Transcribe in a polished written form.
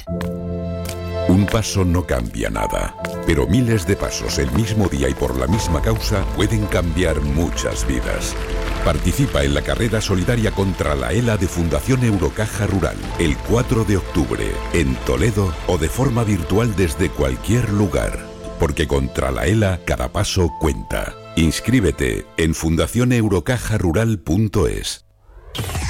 Santander. Un paso no cambia nada, pero miles de pasos el mismo día y por la misma causa pueden cambiar muchas vidas. Participa en la carrera solidaria contra la ELA de Fundación Eurocaja Rural el 4 de octubre en Toledo o de forma virtual desde cualquier lugar. Porque contra la ELA cada paso cuenta. Inscríbete en fundacioneurocajarural.es.